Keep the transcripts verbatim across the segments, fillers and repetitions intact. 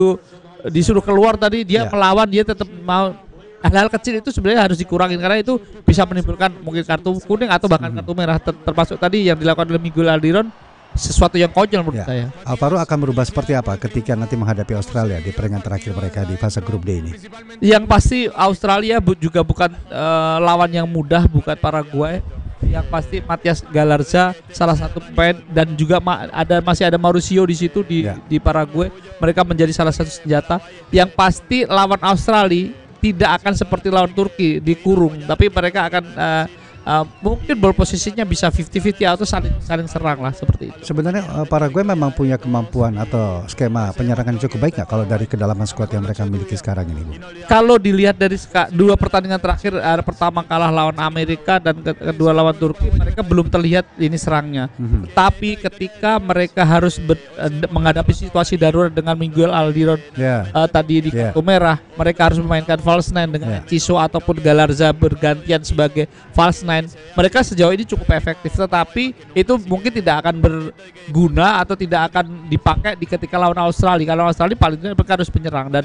disuruh keluar tadi dia Ya. melawan, dia tetap mau. Hal-hal kecil itu sebenarnya harus dikurangin karena itu bisa menimbulkan mungkin kartu kuning atau bahkan Mhm. kartu merah, ter- termasuk tadi yang dilakukan oleh Miguel Almiron, sesuatu yang konyol menurut Ya. saya. Alvaro akan berubah seperti apa ketika nanti menghadapi Australia di pertandingan terakhir mereka di fase grup D ini? Yang pasti Australia bu- juga bukan eh, lawan yang mudah, bukan Paraguay. Yang pasti Matias Galarza salah satu pemain dan juga ma- ada masih ada Mauricio di situ di Ya. di Paraguay. Mereka menjadi salah satu senjata. Yang pasti lawan Australia tidak akan seperti lawan Turki dikurung, tapi mereka akan eh, eh, mungkin ball posisinya bisa lima puluh lima puluh atau saling saling serang lah seperti itu. Sebenarnya eh, Paraguay memang punya kemampuan atau skema penyerangan yang cukup baik nggak kalau dari kedalaman skuad yang mereka miliki sekarang ini, Bu? Kalau dilihat dari seka- dua pertandingan terakhir, ada pertama kalah lawan Amerika dan ke- kedua lawan Turki, mereka belum terlihat ini serangnya. Mhm. Tapi ketika mereka harus ber- eh, menghadapi situasi darurat dengan Miguel Almiron Ya. eh, tadi di Yeah. kartu merah, mereka harus memainkan false nine dengan Yeah. Ciso ataupun Galarza bergantian sebagai false nine. Mereka sejauh ini cukup efektif, tetapi itu mungkin tidak akan berguna atau tidak akan dipakai di ketika lawan Australia. Kalau Australia paling tidak mereka harus penyerang, dan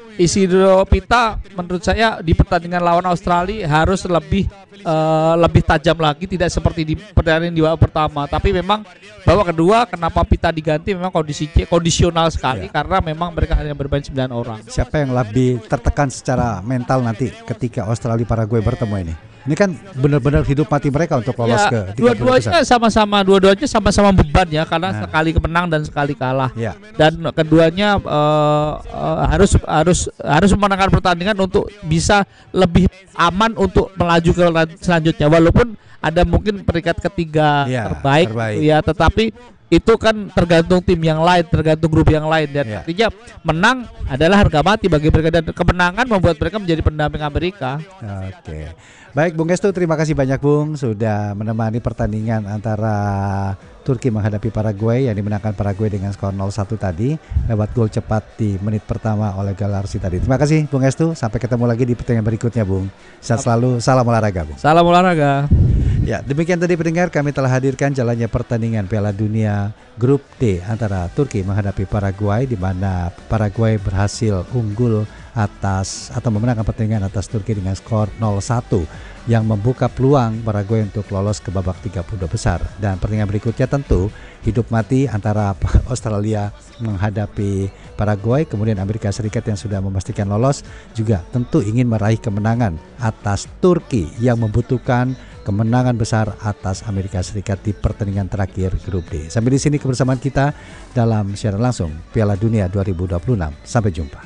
Isidro Pita menurut saya di pertandingan lawan Australia harus lebih eh, lebih tajam lagi, tidak seperti di pertandingan di babak pertama. Tapi memang babak kedua kenapa Pita diganti memang kondisi kondisional sekali, Ya. karena memang mereka hanya bermain sembilan orang. Siapa yang lebih tertekan secara mental nanti ketika Australia Paraguay bertemu ini? Ini kan benar-benar hidup mati mereka untuk lolos Ya, ke tiga puluh dua-duanya besar. sama-sama dua-duanya sama-sama beban ya, karena Nah. sekali menang dan sekali kalah. Ya. Dan keduanya eh, eh, harus harus harus memenangkan pertandingan untuk bisa lebih aman untuk melaju ke lan- selanjutnya, walaupun ada mungkin peringkat ketiga Ya, terbaik, terbaik. ya, tetapi itu kan tergantung tim yang lain, tergantung grup yang lain, dan Ya. artinya menang adalah harga mati bagi mereka, dan kemenangan membuat mereka menjadi pendamping Amerika. Oke. Baik, Bung Gestu, terima kasih banyak Bung sudah menemani pertandingan antara Turki menghadapi Paraguay yang dimenangkan Paraguay dengan skor nol satu tadi lewat gol cepat di menit pertama oleh Galarza tadi. Terima kasih Bung Gestu, sampai ketemu lagi di pertandingan berikutnya Bung. Sehat selalu, salam olahraga Bung. Salam olahraga. Ya, demikian tadi pendengar, kami telah hadirkan jalannya pertandingan Piala Dunia Grup D antara Turki menghadapi Paraguay, di mana Paraguay berhasil unggul atas atau memenangkan pertandingan atas Turki dengan skor nol satu yang membuka peluang Paraguay untuk lolos ke babak tiga puluh dua besar. Dan pertandingan berikutnya tentu hidup mati antara Australia menghadapi Paraguay, kemudian Amerika Serikat yang sudah memastikan lolos juga tentu ingin meraih kemenangan atas Turki yang membutuhkan kemenangan besar atas Amerika Serikat di pertandingan terakhir Grup D. Sampai di sini kebersamaan kita dalam siaran langsung Piala Dunia dua ribu dua puluh enam. Sampai jumpa.